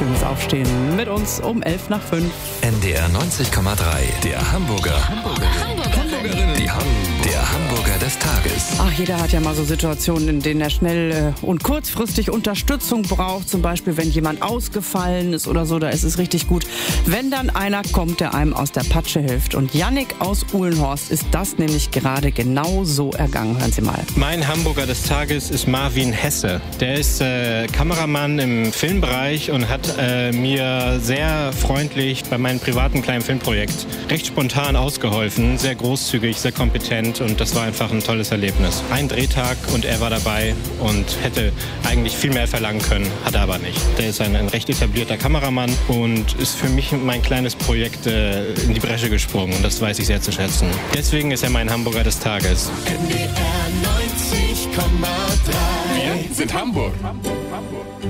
schönes Aufstehen mit uns um 5:11. NDR 90,3, der Hamburger. Der Hamburger des Tages. Ach, jeder hat ja mal so Situationen, in denen er schnell und kurzfristig Unterstützung braucht. Zum Beispiel, wenn jemand ausgefallen ist oder so, da ist es richtig gut, wenn dann einer kommt, der einem aus der Patsche hilft. Und Yannick aus Uhlenhorst ist das nämlich gerade genau so ergangen. Hören Sie mal. Mein Hamburger des Tages ist Marvin Hesse. Der ist Kameramann im Filmbereich und hat mir sehr freundlich bei meinem privaten kleinen Filmprojekt recht spontan ausgeholfen. Sehr großzügig, sehr kompetent und das war einfach ein tolles Erlebnis. Ein Drehtag und er war dabei und hätte eigentlich viel mehr verlangen können, hat er aber nicht. Der ist ein recht etablierter Kameramann und ist für mich mein kleines Projekt in die Bresche gesprungen und das weiß ich sehr zu schätzen. Deswegen ist er mein Hamburger des Tages. NDR 90,3. Wir sind Hamburg.